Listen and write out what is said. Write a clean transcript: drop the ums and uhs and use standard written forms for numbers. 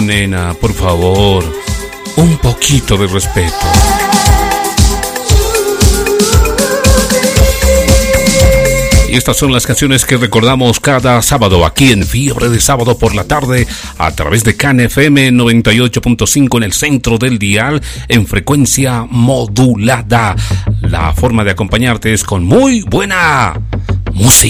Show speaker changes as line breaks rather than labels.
Nena, por favor, un poquito de respeto. Y estas son las canciones que recordamos cada sábado aquí en Fiebre de Sábado por la tarde a través de CAN FM 98.5 en el centro del dial en frecuencia modulada. La forma de acompañarte es con muy buena música.